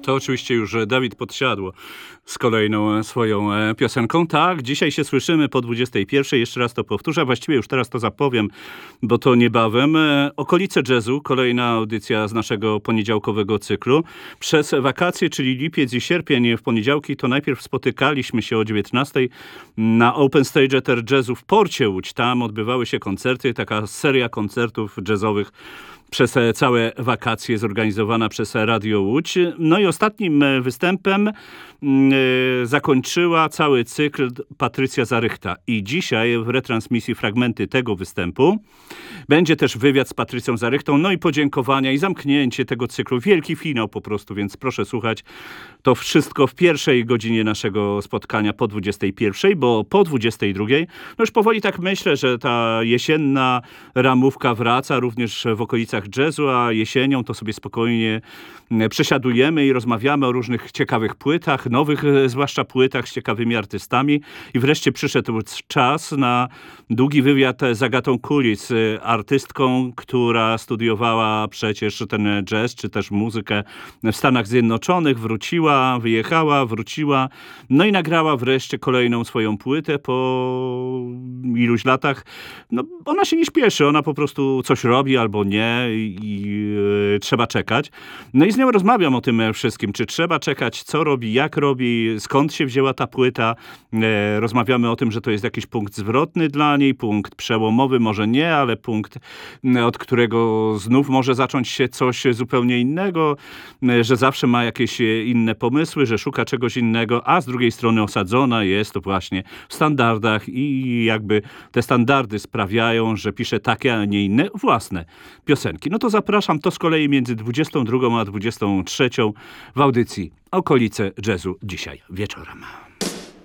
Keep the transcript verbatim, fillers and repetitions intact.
To oczywiście już Dawid Podsiadło z kolejną swoją piosenką. Tak, dzisiaj się słyszymy po dwudziestej pierwszej. Jeszcze raz to powtórzę, właściwie już teraz to zapowiem, bo to niebawem. Okolice jazzu, kolejna audycja z naszego poniedziałkowego cyklu. Przez wakacje, czyli lipiec i sierpień w poniedziałki, to najpierw spotykaliśmy się o dziewiętnastej na Open Stage Ether Jazzu w Porcie Łódź. Tam odbywały się koncerty, taka seria koncertów jazzowych przez całe wakacje zorganizowana przez Radio Łódź. No i ostatnim występem yy, zakończyła cały cykl Patrycja Zarychta. I dzisiaj w retransmisji fragmenty tego występu będzie też wywiad z Patrycją Zarychtą, no i podziękowania i zamknięcie tego cyklu. Wielki finał po prostu, więc proszę słuchać to wszystko w pierwszej godzinie naszego spotkania po dwudziestej pierwszej, bo po dwudziestej drugiej, no już powoli tak myślę, że ta jesienna ramówka wraca również w okolicach jazzu, a jesienią to sobie spokojnie przesiadujemy i rozmawiamy o różnych ciekawych płytach, nowych zwłaszcza płytach z ciekawymi artystami. I wreszcie przyszedł czas na długi wywiad z Agatą Kulis, artystką, która studiowała przecież ten jazz, czy też muzykę w Stanach Zjednoczonych, wróciła, wyjechała, wróciła, no i nagrała wreszcie kolejną swoją płytę po iluś latach. No, ona się nie śpieszy, ona po prostu coś robi albo nie i, i e, trzeba czekać. No i z nią rozmawiam o tym wszystkim, czy trzeba czekać, co robi, jak robi, skąd się wzięła ta płyta. E, rozmawiamy o tym, że to jest jakiś punkt zwrotny dla niej, punkt przełomowy, może nie, ale punkt, od którego znów może zacząć się coś zupełnie innego, e, że zawsze ma jakieś inne pomysły, że szuka czegoś innego, a z drugiej strony osadzona jest to właśnie w standardach i jakby te standardy sprawiają, że pisze takie, a nie inne własne piosenki. No to zapraszam, to z kolei między dwudziestą drugą a dwudziestą trzecią w audycji Okolice Jazzu dzisiaj wieczorem.